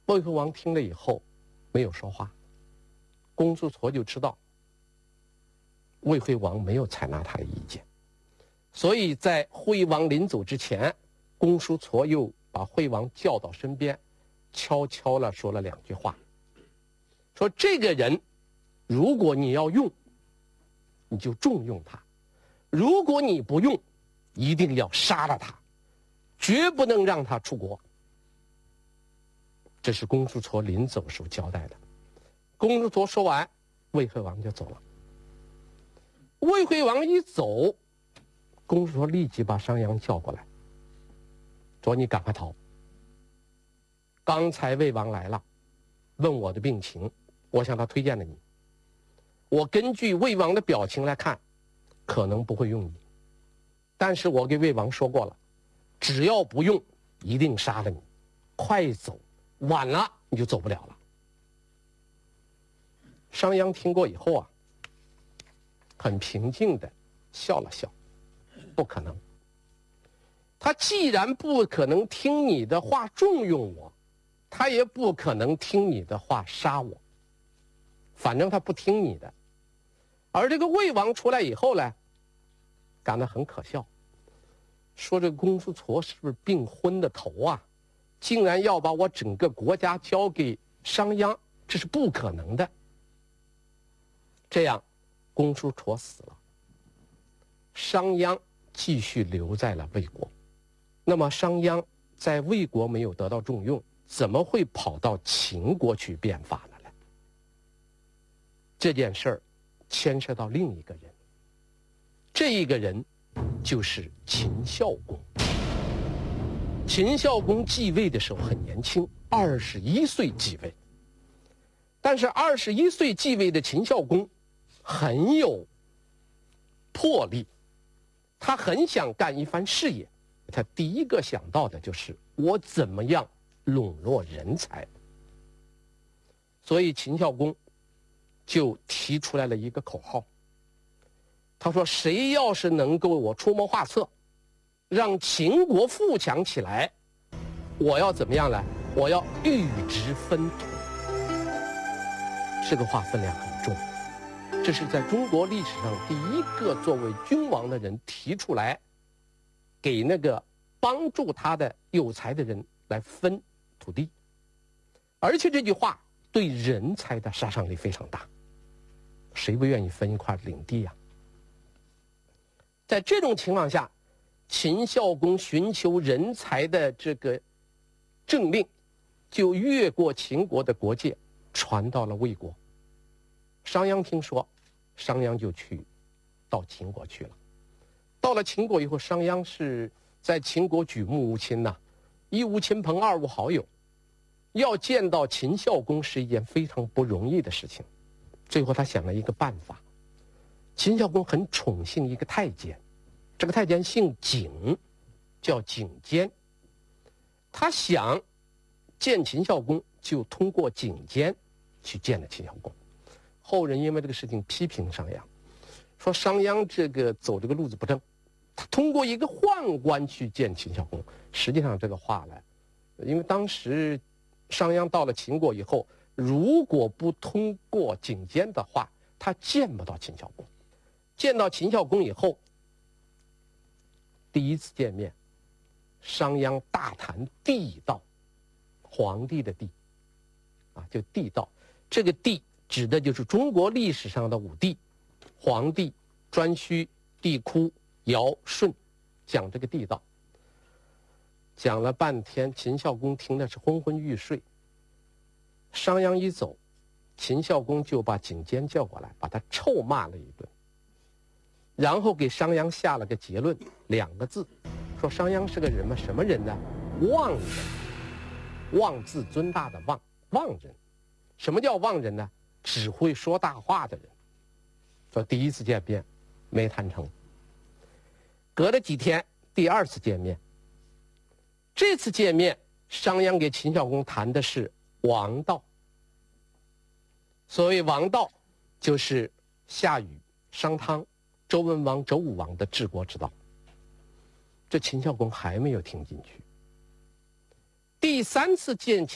魏惠王听了以后没有说话，公叔痤就知道魏惠王没有采纳他的意见，所以在惠王临走之前，公叔痤又把惠王叫到身边，悄悄地说了2句话，说这个人如果你要用，你就重用他，如果你不用，一定要杀了他，绝不能让他出国。这是公叔痤临走时候交代的。公叔痤说完，魏惠王就走了。魏惠王一走，公叔痤立即把商鞅叫过来，说你赶快逃，刚才魏王来了，问我的病情，我向他推荐了你，我根据魏王的表情来看，可能不会用你，但是我给魏王说过了，只要不用，一定杀了你，快走，晚了你就走不了了。商鞅听过以后啊，很平静地笑了笑，不可能，他既然不可能听你的话重用我，他也不可能听你的话杀我，反正他不听你的。而这个魏王出来以后呢，感到很可笑，说这个公叔痤是不是病昏的头啊，竟然要把我整个国家交给商鞅，这是不可能的。这样公叔痤死了，商鞅继续留在了魏国。那么商鞅在魏国没有得到重用，怎么会跑到秦国去变法的呢？这件事儿牵涉到另一个人，这一个人就是秦孝公。秦孝公继位的时候很年轻，21岁继位。但是21岁继位的秦孝公很有魄力，他很想干一番事业，他第一个想到的就是我怎么样笼络人才。所以秦孝公就提出来了一个口号，他说谁要是能够我出谋划策，让秦国富强起来，我要怎么样呢？我要玉质分土。这个话分量很重，这是在中国历史上第一个作为君王的人提出来，给那个帮助他的有才的人来分土地。而且这句话对人才的杀伤力非常大，谁不愿意分一块领地呀？在这种情况下，秦孝公寻求人才的这个政令就越过秦国的国界，传到了魏国。商鞅听说，商鞅就到秦国去了。到了秦国以后，商鞅是在秦国举目无亲呐，一无亲朋，二无好友，要见到秦孝公是一件非常不容易的事情。最后他想了一个办法，秦孝公很宠幸一个太监，这个太监姓景，叫景监。他想见秦孝公，就通过景监去见了秦孝公。后人因为这个事情批评商鞅，说商鞅这个走这个路子不正，他通过一个宦官去见秦孝公。实际上这个话呢，因为当时商鞅到了秦国以后，如果不通过景监的话，他见不到秦孝公。见到秦孝公以后，第一次见面，商鞅大谈地道，皇帝的帝啊，就地道。这个地指的就是中国历史上的5帝：黄帝、颛顼、帝喾、尧、舜，讲这个地道。讲了半天，秦孝公听的是昏昏欲睡。商鞅一走，秦孝公就把景监叫过来，把他臭骂了一顿，然后给商鞅下了个结论，2个字，说商鞅是个人嘛，什么人呢？妄人。妄自尊大的妄，妄人。什么叫妄人呢？只会说大话的人。说第一次见面没谈成，隔了几天第2次见面。这次见面，商鞅给秦孝公谈的是王道。所谓王道，就是夏禹、商汤、周文王、周武王的治国之道。这秦孝公还没有听进去。第3次见秦